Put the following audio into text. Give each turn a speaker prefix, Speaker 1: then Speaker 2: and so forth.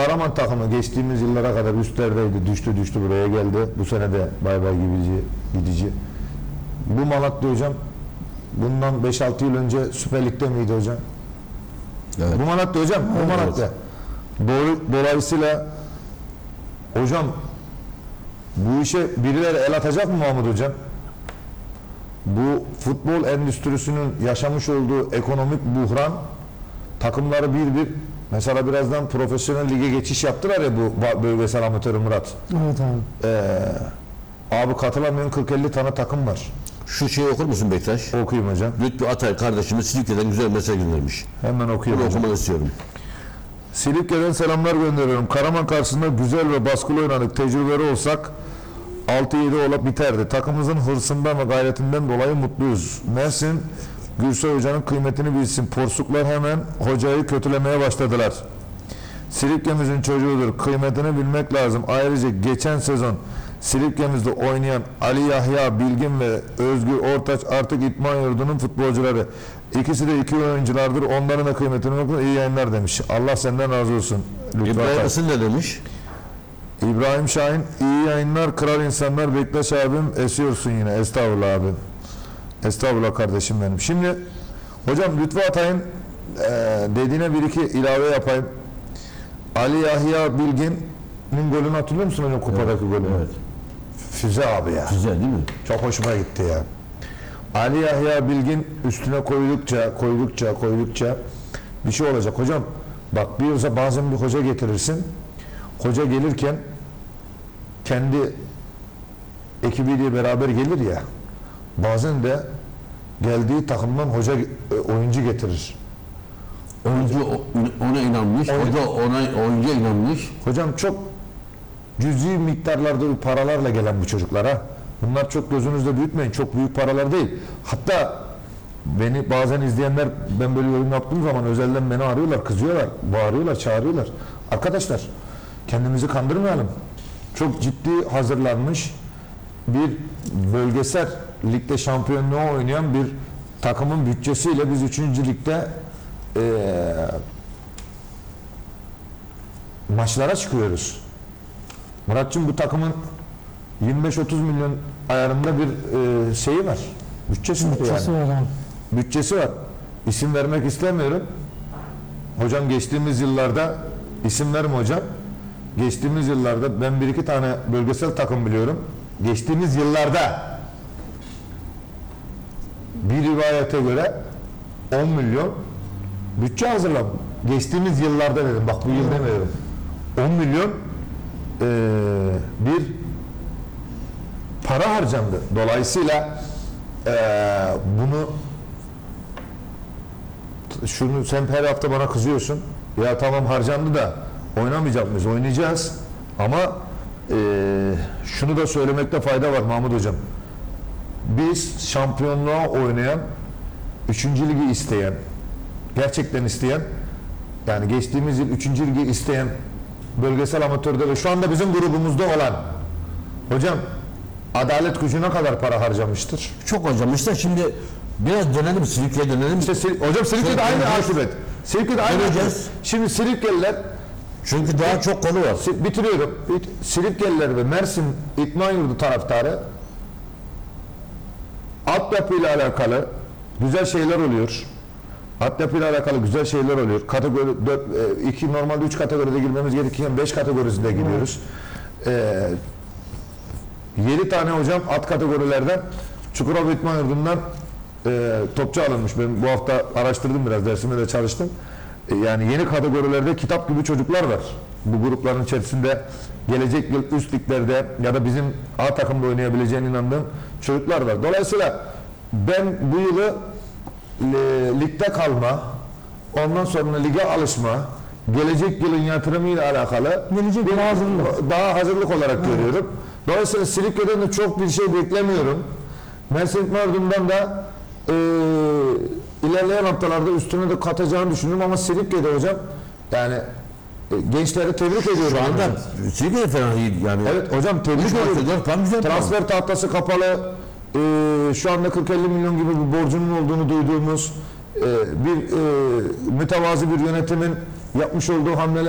Speaker 1: Karaman takımı geçtiğimiz yıllara kadar üstlerdeydi. Düştü buraya geldi. Bu sene de bay bay gidici. Bu Malatya hocam bundan 5-6 yıl önce Süper Lig'de miydi hocam?
Speaker 2: Evet.
Speaker 1: Bu Malatya hocam. Bu Malatya. Dolayısıyla hocam bu işe birileri el atacak mı Mahmut hocam? Bu futbol endüstrisinin yaşamış olduğu ekonomik buhran takımları bir mesela birazdan profesyonel lige geçiş yaptılar ya bu bölgesel amatör Murat.
Speaker 3: Evet abi.
Speaker 1: Abi katılamıyorum 40-50 tane takım var.
Speaker 2: Şu şeyi okur musun Bektaş?
Speaker 1: Okuyayım hocam.
Speaker 2: Lütfü Atay kardeşimiz Silifke'den güzel mesaj göndermiş.
Speaker 1: Hemen okuyayım
Speaker 2: Bunu
Speaker 1: hocam.
Speaker 2: okumanı istiyorum.
Speaker 1: Silifke'den selamlar gönderiyorum. Karaman karşısında güzel ve baskılı oynadık. Tecrübeli olsak 6-7 olup biterdi. Takımımızın hırsından ve gayretinden dolayı mutluyuz. Mersin Gürsel Hoca'nın kıymetini bilsin. Porsuklar hemen hocayı kötülemeye başladılar. Silifke'mizin çocuğudur. Kıymetini bilmek lazım. Ayrıca geçen sezon Silifke'mizde oynayan Ali Yahya Bilgin ve Özgür Ortaç artık İtman Yurdu'nun futbolcuları. İkisi de iki oyunculardır. Onların da kıymetini bilmek iyi yayınlar demiş. Allah senden razı olsun.
Speaker 2: İbrahim Isın ne demiş?
Speaker 1: İbrahim Şahin iyi yayınlar kral insanlar. Bektaş abim esiyorsun yine. Estağfurullah abim. Estağfurullah kardeşim benim. Şimdi hocam Lütfü Atay'ın dediğine bir iki ilave yapayım. Ali Yahya Bilgin'in golünü hatırlıyor musun hocam kupadaki golünü?
Speaker 2: Evet.
Speaker 1: Füze abi ya.
Speaker 2: Güzel değil mi?
Speaker 1: Çok hoşuma gitti ya. Ali Yahya Bilgin üstüne koydukça bir şey olacak. Hocam bak bir yılda bazen bir hoca getirirsin. Hoca gelirken kendi ekibiyle beraber gelir ya. Bazen de geldiği takımdan hoca oyuncu getirir.
Speaker 2: Oyuncu ona inanmış, hoca oyuncuya inanmış.
Speaker 1: Hocam çok cüzi miktarlarda bir paralarla gelen bu çocuklara. Bunlar çok gözünüzde büyütmeyin. Çok büyük paralar değil. Hatta beni bazen izleyenler ben böyle yorum yaptığım zaman özelden beni arıyorlar, kızıyorlar, bağırıyorlar, çağırıyorlar. Arkadaşlar kendimizi kandırmayalım. Çok ciddi hazırlanmış bir bölgesel ligde şampiyonluğu oynayan bir takımın bütçesiyle biz 3. ligde maçlara çıkıyoruz. Muratcığım bu takımın 25-30 milyon ayarında bir şeyi var. Bütçesi var yani. Bütçesi var. İsim vermek istemiyorum. Hocam geçtiğimiz yıllarda isim verme hocam. Geçtiğimiz yıllarda ben bir iki tane bölgesel takım biliyorum. Geçtiğimiz yıllarda bir rivayete göre 10 milyon bütçe hazırladım. Geçtiğimiz yıllarda dedim. Bak bu yıl demiyorum. 10 milyon bir para harcandı. Dolayısıyla bunu sen her hafta bana kızıyorsun. Ya tamam harcandı da oynamayacak mıyız? Oynayacağız. Ama şunu da söylemekte fayda var Mahmut Hocam. Biz şampiyonluğa oynayan 3. ligi isteyen gerçekten isteyen yani geçtiğimiz yıl 3. ligi isteyen bölgesel amatörde ve şu anda bizim grubumuzda olan hocam adalet gücüne kadar para harcamıştır.
Speaker 2: Çok harcamış da şimdi biraz dönelim Silifke'ye dönelim.
Speaker 1: İşte hocam Silifke'de aynı akıbet. Silifke'de aynı akıbet. Şimdi Silifkeliler
Speaker 2: çünkü daha çok konu var.
Speaker 1: Bitiriyorum. Silifkeliler ve Mersin İtman Yurdu taraftarı altyapıyla alakalı güzel şeyler oluyor. Altyapıyla alakalı güzel şeyler oluyor. Kategori 4, normalde 3 kategoride girmemiz gerekirken 5 kategorisinde giriyoruz. 7 tane hocam alt kategorilerden Çukurova İtman Yurdu'ndan topçu alınmış. Ben bu hafta araştırdım biraz, dersimde de çalıştım. Yani yeni kategorilerde kitap gibi çocuklar var. Bu grupların içerisinde gelecek yıl üst liglerde ya da bizim A takımda oynayabileceğine inandığım çocuklar var. Dolayısıyla ben bu yılı ligde kalma, ondan sonra lige alışma, gelecek yılın yatırımıyla alakalı daha hazırlık olarak görüyorum. Dolayısıyla Silifke'den de çok bir şey beklemiyorum. Mersin Mardin'den de ilerleyen haftalarda üstüne de katacağını düşünüyorum ama Silifke'de hocam yani gençleri tebrik ediyorum.
Speaker 2: Şu anda Silifke'de fena değil yani.
Speaker 1: Evet hocam tebrik ediyorum. Transfer tahtası kapalı. Şu anda 40-50 milyon gibi bir borcunun olduğunu duyduğumuz bir mütevazi bir yönetimin yapmış olduğu hamleler